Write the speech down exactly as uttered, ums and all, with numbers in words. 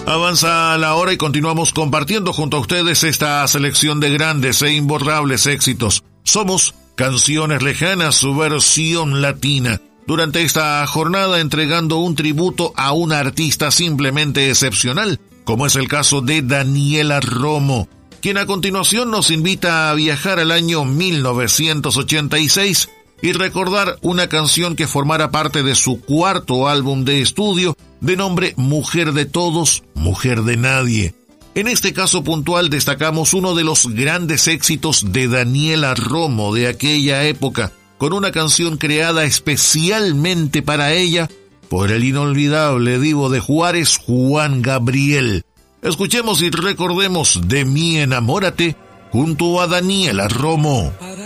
Avanza la hora y continuamos compartiendo junto a ustedes esta selección de grandes e imborrables éxitos. Somos Canciones Lejanas, su versión latina. Durante esta jornada entregando un tributo a una artista simplemente excepcional, como es el caso de Daniela Romo, quien a continuación nos invita a viajar al año mil novecientos ochenta y seis y recordar una canción que formara parte de su cuarto álbum de estudio, de nombre Mujer de Todos, Mujer de Nadie. En este caso puntual destacamos uno de los grandes éxitos de Daniela Romo de aquella época, con una canción creada especialmente para ella por el inolvidable divo de Juárez, Juan Gabriel. Escuchemos y recordemos De mí enamórate junto a Daniela Romo.